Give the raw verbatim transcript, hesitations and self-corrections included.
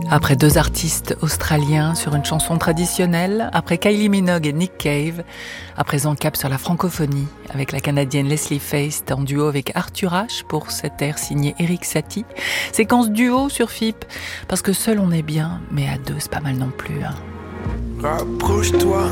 Après deux artistes australiens sur une chanson traditionnelle, après Kylie Minogue et Nick Cave, à présent cap sur la francophonie avec la Canadienne Leslie Feist en duo avec Arthur H pour cet air signé Eric Satie. Séquence duo sur F I P, parce que seul on est bien, mais à deux c'est pas mal non plus. Hein. Rapproche-toi,